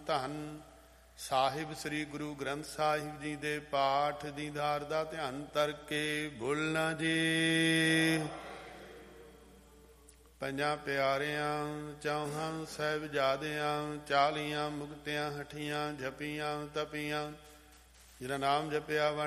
ਧੰਨ। ਸਾਹਿਬ ਸ੍ਰੀ ਗੁਰੂ ਗ੍ਰੰਥ ਸਾਹਿਬ ਜੀ ਦੇ ਪਾਠ ਦੀ ਧਾਰ ਦਾ ਧਿਆਨ ਧਰ ਕੇ ਬੋਲਣਾ ਜੀ। ਪੰਜਾਂ ਪਿਆਰਿਆਂ ਚੌਹਾਂ ਸਾਹਿਬਜ਼ਾਦਿਆਂ 40 ਮੁਕਤਿਆਂ ਹਠੀਆਂ ਜਪੀਆਂ ਤਪੀਆਂ। ਜਿਹਦਾ ਨਾਮ ਜਪਿਆ ਵਾ